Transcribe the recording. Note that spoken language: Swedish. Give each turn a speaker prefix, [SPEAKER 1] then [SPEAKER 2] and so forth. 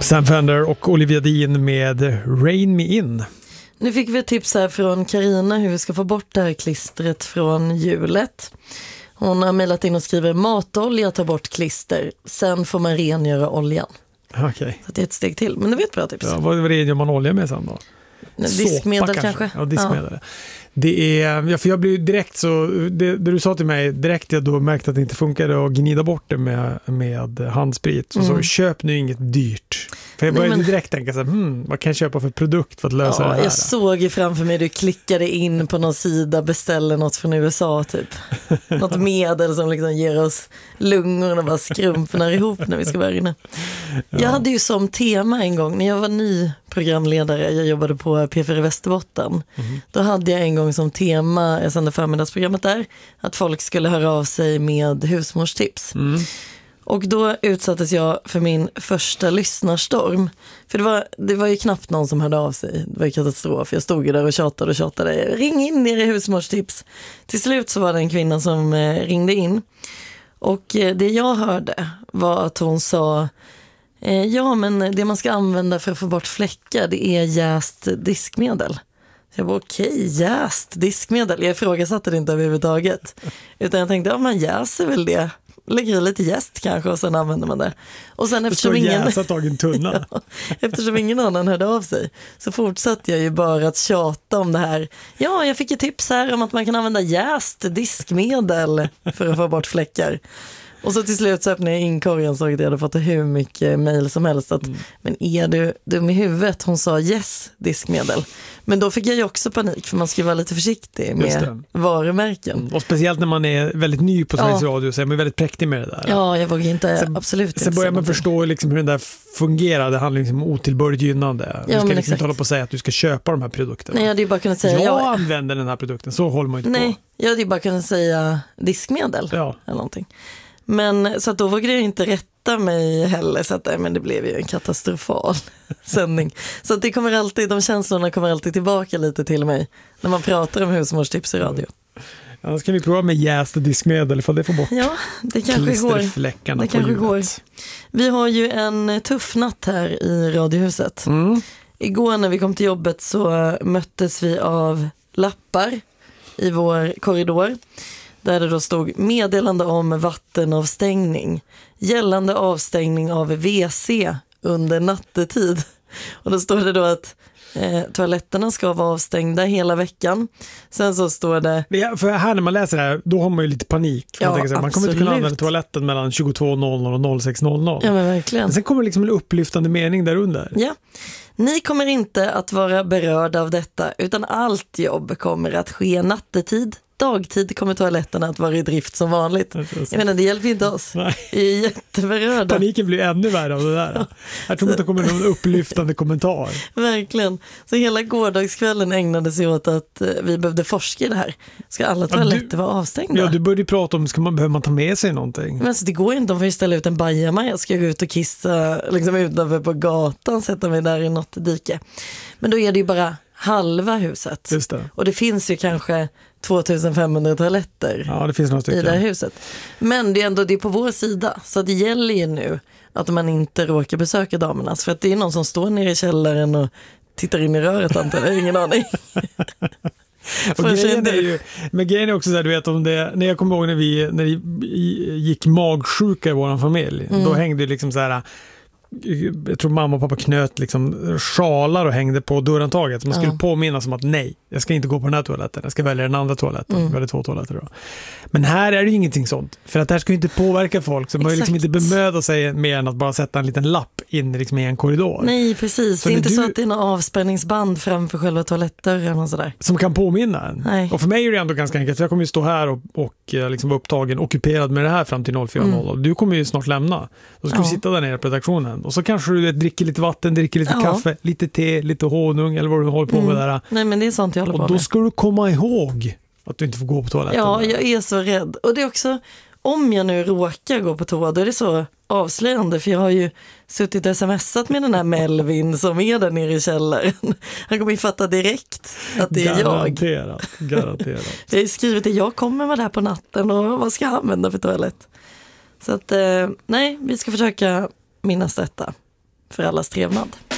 [SPEAKER 1] Sam Fender och Olivia Dean med Rain Me In.
[SPEAKER 2] Nu fick vi ett tips här från Carina hur vi ska få bort det här klistret från hjulet. Hon har mejlat in och skriver matolja, ta bort klister. Sen får man rengöra oljan.
[SPEAKER 1] Okej.
[SPEAKER 2] Så det är ett steg till, men det är ett bra tips.
[SPEAKER 1] Ja, vad rengör man olja med sen då?
[SPEAKER 2] Diskmedel kanske.
[SPEAKER 1] Ja, diskmedel. Ja. Det är, ja, för jag blev direkt så, det du sa till mig direkt, jag då märkte att det inte funkade att gnida bort det med handsprit. Så köp nu inget dyrt. För jag började direkt tänka så här, vad kan jag köpa för produkt för att lösa det här?
[SPEAKER 2] Jag såg ju framför mig, du klickade in på någon sida, beställer något från USA typ. Något medel som liksom ger oss lungorna och bara skrumpnar ihop när vi ska börja inne. Ja. Jag hade ju som tema en gång, när jag var ny programledare, jag jobbade på P4 Västerbotten. Då hade jag en gång som tema, jag sände förmiddagsprogrammet där, att folk skulle höra av sig med husmorstips. Och då utsattes jag för min första lyssnarstorm. För det var ju knappt någon som hörde av sig. Det var ju katastrof. Jag stod ju där och tjatade. Ring in er i husmorstips. Till slut så var det en kvinna som ringde in. Och det jag hörde var att hon sa, ja men det man ska använda för att få bort fläckar, det är jäst diskmedel. Jag var okej, jäst diskmedel. Jag ifrågasatte det inte överhuvudtaget. Utan jag tänkte, ja man jäser väl det. Lägger lite jäst kanske och sen använder man det. Och sen eftersom ingen annan hörde av sig så fortsatte jag ju bara att tjata om det här. Ja, jag fick ett tips här om att man kan använda jäst diskmedel för att få bort fläckar. Och så till slut så öppnade jag inkorgen så att jag hade fått hur mycket mejl som helst. Att, men är du dum i huvudet? Hon sa yes, diskmedel. Men då fick jag ju också panik för man ska vara lite försiktig med varumärken.
[SPEAKER 1] Och speciellt när man är väldigt ny på Sveriges Radio så är man väldigt präktig med det där.
[SPEAKER 2] Ja, jag vågar inte, absolut inte.
[SPEAKER 1] Sen börjar man förstå liksom hur den där fungerar. Det handlar liksom om otillbörligt gynnande. Du ska liksom inte hålla på att säga att du ska köpa de här produkterna.
[SPEAKER 2] Nej, jag hade bara kunnat säga
[SPEAKER 1] jag använder den här produkten, så håller man inte på.
[SPEAKER 2] Nej, jag hade bara kunnat säga diskmedel eller någonting. Men så att då vågade jag inte rätta mig heller, så att men det blev ju en katastrofal sändning. Så att det kommer alltid, de känslorna kommer alltid tillbaka lite till mig när man pratar om husmorstips i radio.
[SPEAKER 1] Ja, ska vi prova med jäst diskmedel för det får bort
[SPEAKER 2] det kanske
[SPEAKER 1] klisterfläckarna
[SPEAKER 2] det
[SPEAKER 1] på
[SPEAKER 2] kanske
[SPEAKER 1] hjulet.
[SPEAKER 2] Går. Vi har ju en tuff natt här i Radiohuset. Igår när vi kom till jobbet så möttes vi av lappar i vår korridor. Där det då stod meddelande om vattenavstängning. Gällande avstängning av WC under nattetid. Och då står det då att toaletterna ska vara avstängda hela veckan. Sen så står det...
[SPEAKER 1] För här när man läser det här, då har man ju lite panik. Man kommer inte kunna använda toaletten mellan 22.00 och 06.00.
[SPEAKER 2] Ja, men verkligen.
[SPEAKER 1] Men sen kommer liksom en upplyftande mening där under.
[SPEAKER 2] Ja. Ni kommer inte att vara berörda av detta, utan allt jobb kommer att ske nattetid. Dagtid kommer toaletterna att vara i drift som vanligt. Jag menar, det hjälper inte oss.
[SPEAKER 1] Nej.
[SPEAKER 2] Vi är jätteberörda.
[SPEAKER 1] Paniken blir ännu värre av det där. Jag tror inte det kommer någon upplyftande kommentar.
[SPEAKER 2] Verkligen. Så hela gårdagskvällen ägnade sig åt att vi behövde forska i det här. Ska alla toaletter vara avstängda?
[SPEAKER 1] Ja, du började prata om, behöver man ta med sig någonting?
[SPEAKER 2] Men alltså, det går ju inte, de får ju ställa ut en bajamaja. Jag ska gå ut och kissa liksom utanför på gatan, sätta mig där i något dike. Men då är det ju bara halva huset.
[SPEAKER 1] Just det.
[SPEAKER 2] Och det finns ju kanske 2500 toaletter
[SPEAKER 1] det finns några stycken
[SPEAKER 2] i det här huset. Men det är ändå på vår sida. Så det gäller ju nu att man inte råkar besöka damernas. För att det är någon som står nere i källaren och tittar in i röret, antar jag. Ingen aning.
[SPEAKER 1] Men grejen är också så här, du vet, om det, när jag kommer ihåg när det gick magsjuka i vår familj, då hängde liksom så här, jag tror mamma och pappa knöt liksom sjalar och hängde på dörrantaget. Så man skulle påminna som att nej, jag ska inte gå på den här toaletten. Jag ska välja den andra toaletten. Jag väljer 2 toaletter då. Men här är det ju ingenting sånt. För att det här ska ju inte påverka folk. Så man ju liksom inte bemöda sig mer än att bara sätta en liten lapp in liksom i en korridor.
[SPEAKER 2] Nej, precis. Så det är inte så att det är någon avspärrningsband framför själva toalettdörren och sådär.
[SPEAKER 1] Som kan påminna en. Nej. Och för mig är det ändå ganska enkelt. För jag kommer ju stå här och liksom vara upptagen, ockuperad med det här fram till 04.00. Du kommer ju snart lämna. Då ska du sitta där nere på redaktionen. Och så kanske du dricker lite vatten, dricker lite kaffe, lite te, lite honung eller vad du håller på med där.
[SPEAKER 2] Nej, men det är sånt jag håller på med.
[SPEAKER 1] Och då ska du komma ihåg att du inte får gå på toaletten.
[SPEAKER 2] Ja, jag är så rädd. Och det är också, om jag nu råkar gå på toa, då är det så avslöjande. För jag har ju suttit och smsat med den här Melvin som är där nere i källaren. Han kommer ju fatta direkt att det är
[SPEAKER 1] Garanterat.
[SPEAKER 2] jag har ju skrivit att jag kommer vara där på natten och vad ska jag använda för toalett? Så att, nej, vi ska försöka minnas detta. för allas trevnad.